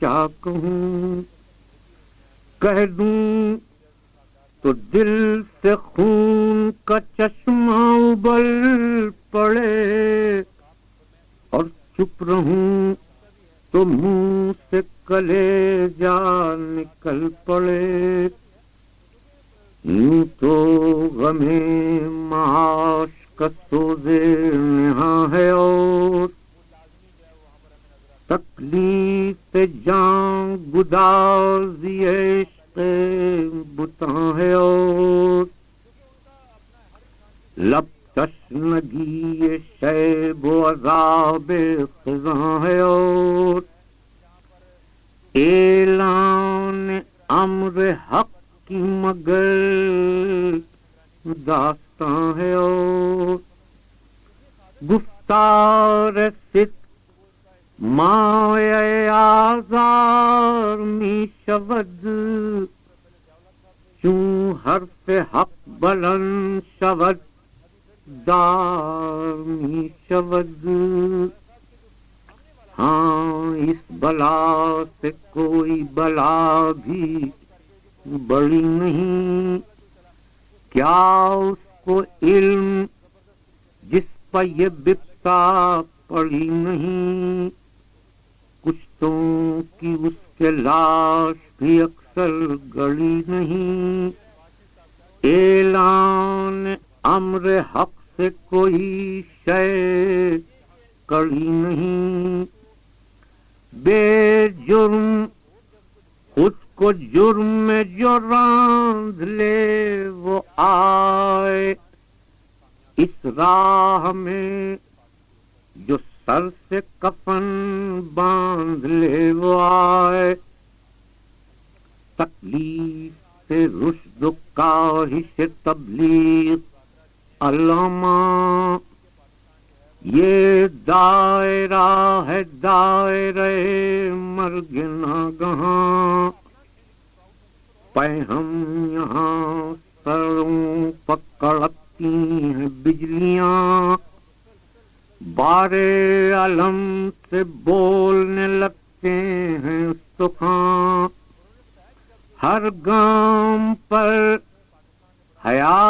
کیا کہوں، کہہ دوں تو دل سے خون کا چشمہ ابل پڑے، اور چپ رہوں تو منہ سے کلیجہ نکل پڑے۔ یوں تو غم معاش کا سوزے نہاں ہے، اور تکلیف جان گدازی عشق بتاں ہے، اور لب تشنگی شیب و عذاب خزاں ہے، اور اعلان امر حق کی مگر داستاں ہے، اور گفتار صدق مایہ آزار می شود، چون حرف حق بلند شود دار می شود۔ ہاں اس بلا سے کوئی بلا بھی بڑی نہیں، کیا اس کو علم جس پر یہ بپتا پڑی نہیں۔ کشتوں کی اس کے لاش بھی اکثر گڑی نہیں، اعلان امر حق سے کوئی شے کڑی نہیں۔ بے جرم خود کو جرم میں جو راندھ لے وہ آئے، اس راہ میں جو سر سے کفن باندھ لے وہ آئے۔ تکلیف سے رشد و کاہش تبلیغ علامہ، یہ دائرہ ہے دائرہ مرگ ناگہاں۔ پہم یہاں سروں پر کڑکتی ہیں بجلیاں، بارے علم سے بولنے لگتے ہیں استخوان، ہر گام پر حیا